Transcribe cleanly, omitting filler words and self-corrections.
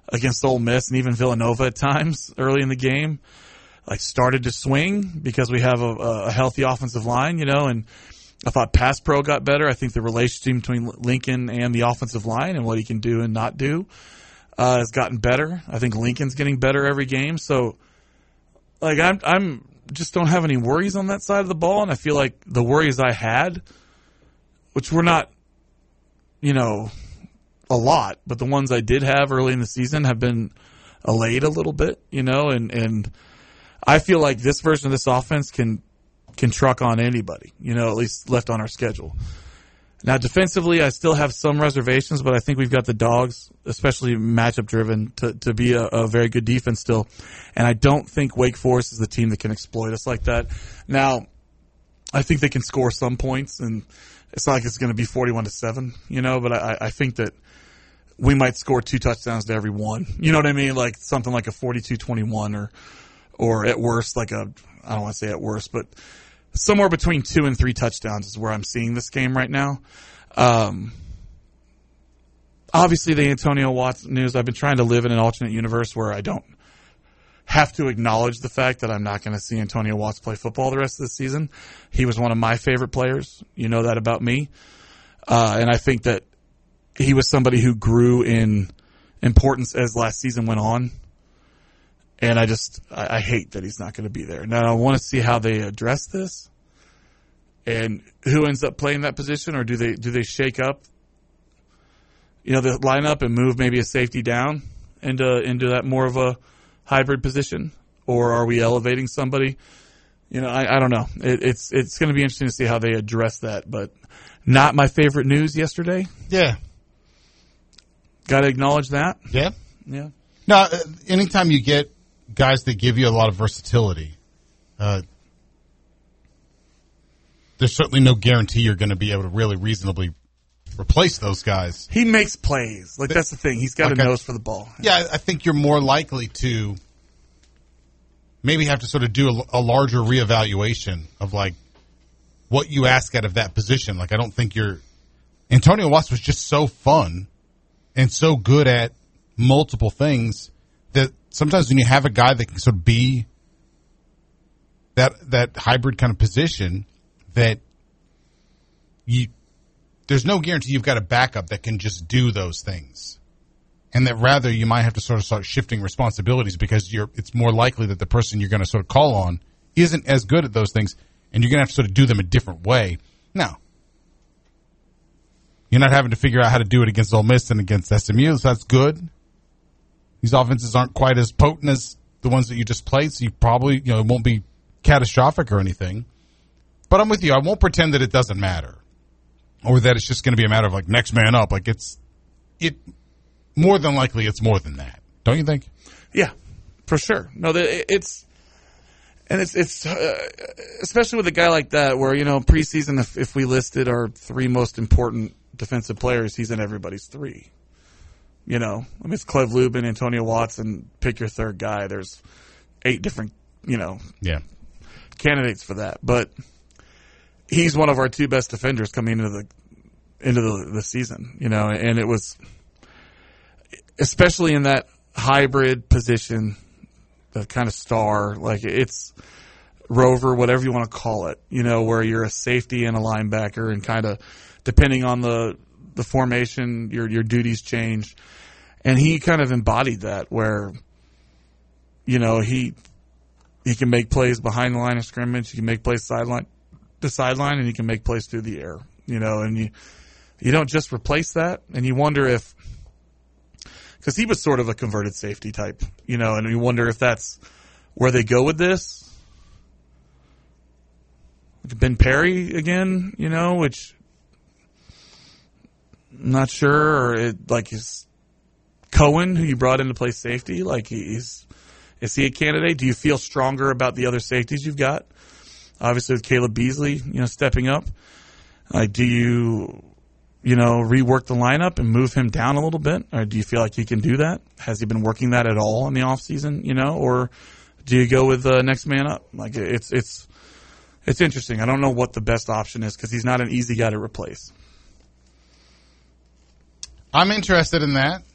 against Ole Miss and even Villanova at times early in the game, like started to swing because we have a healthy offensive line, and I thought pass pro got better. I think the relationship between Lincoln and the offensive line and what he can do and not do has gotten better. I think Lincoln's getting better every game. So, like, I'm just don't have any worries on that side of the ball, and I feel like the worries I had, which were not, a lot, but the ones I did have early in the season have been allayed a little bit, and I feel like this version of this offense can truck on anybody, at least left on our schedule. Now, defensively, I still have some reservations, but I think we've got the dogs, especially matchup driven, to be a very good defense still. And I don't think Wake Forest is the team that can exploit us like that. Now, I think they can score some points, and it's not like it's going to be 41-7, but I think that we might score 2 touchdowns to every one. You know what I mean? Like something like a 42-21 or at worst, I don't want to say at worst, but somewhere between 2 and 3 touchdowns is where I'm seeing this game right now. Obviously, the Antonio Watts news, I've been trying to live in an alternate universe where I don't have to acknowledge the fact that I'm not going to see Antonio Watts play football the rest of the season. He was one of my favorite players. You know that about me. And I think that he was somebody who grew in importance as last season went on. And I hate that he's not going to be there. Now, I want to see how they address this and who ends up playing that position, or do they shake up, the lineup and move maybe a safety down into that more of a hybrid position, or are we elevating somebody? I don't know. It's going to be interesting to see how they address that, but not my favorite news yesterday. Yeah. Got to acknowledge that. Yeah. Yeah. Now, anytime you get guys that give you a lot of versatility, there's certainly no guarantee you're going to be able to really reasonably replace those guys. He makes plays. That's the thing. He's got a nose for the ball. Yeah, I think you're more likely to maybe have to sort of do a larger reevaluation of, what you ask out of that position. I don't think Antonio Watts was just so fun and so good at multiple things that sometimes when you have a guy that can sort of be that hybrid kind of position, that there's no guarantee you've got a backup that can just do those things. And that rather you might have to sort of start shifting responsibilities because it's more likely that the person you're going to sort of call on isn't as good at those things, and you're going to have to sort of do them a different way. Now, you're not having to figure out how to do it against Ole Miss and against SMU, so that's good. These offenses aren't quite as potent as the ones that you just played, so you probably, it won't be catastrophic or anything. But I'm with you. I won't pretend that it doesn't matter, or that it's just going to be a matter of next man up. More than likely, it's more than that. Don't you think? Yeah, for sure. No, it's especially with a guy like that, where preseason, if we listed our 3 most important defensive players, he's in everybody's 3. It's Clev Lubin, Antonio Watts, and pick your third guy. There's 8 different, candidates for that. But he's one of our 2 best defenders coming into the season, and it was especially in that hybrid position, that kind of star, it's rover, whatever you want to call it, where you're a safety and a linebacker, and kind of depending on the formation, your duties change. And he kind of embodied that, where, he can make plays behind the line of scrimmage, he can make plays sideline to sideline, and he can make plays through the air, and you don't just replace that, and you wonder if, because he was sort of a converted safety type, and you wonder if that's where they go with this. Ben Perry again, which I'm not sure, or is Cohen, who you brought in to play safety, is he a candidate? Do you feel stronger about the other safeties you've got? Obviously with Caleb Beasley, stepping up. Do you, rework the lineup and move him down a little bit? Or do you feel like he can do that? Has he been working that at all in the offseason, or do you go with next man up? It's interesting. I don't know what the best option is because he's not an easy guy to replace. I'm interested in that.